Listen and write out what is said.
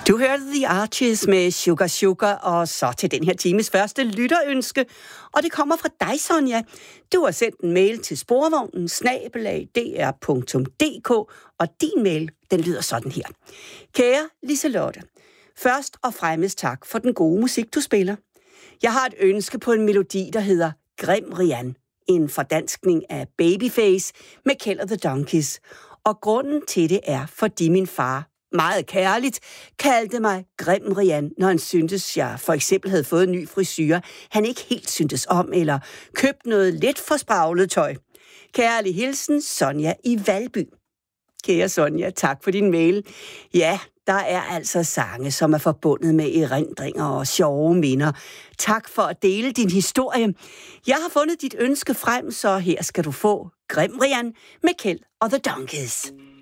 Du hørte The Archies med Sugar Sugar, og så til den her times første lytterønske. Og det kommer fra dig, Sonja. Du har sendt en mail til sporvognen@dr.dk, og din mail, den lyder sådan her. Kære Liselotte, først og fremmest tak for den gode musik, du spiller. Jeg har et ønske på en melodi, der hedder Grim Rian, en fordanskning af Babyface med Keld og the Donkeys. Og grunden til det er, fordi min far meget kærligt kaldte mig Grim Rian, når han syntes, jeg for eksempel havde fået en ny frisyre, han ikke helt syntes om, eller købt noget lidt for spraglet tøj. Kærlig hilsen, Sonja i Valby. Kære Sonja, tak for din mail. Ja, der er altså sange, som er forbundet med erindringer og sjove minder. Tak for at dele din historie. Jeg har fundet dit ønske frem, så her skal du få Grim Rian med Keld og the Donkeys.